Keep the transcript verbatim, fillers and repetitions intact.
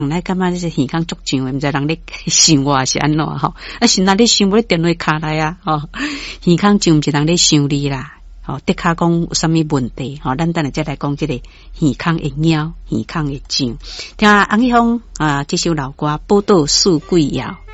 来感觉这耳孔足痒的，毋知人咧想我是安怎吼？啊，是那咧想要电话卡来啊，吼，耳孔痒毋是人咧想你啦，吼，的确讲有啥物问题，吼，咱等下再来讲这个耳孔会痒，耳孔会痒。听洪一峰啊，这首老歌《宝岛四季谣》。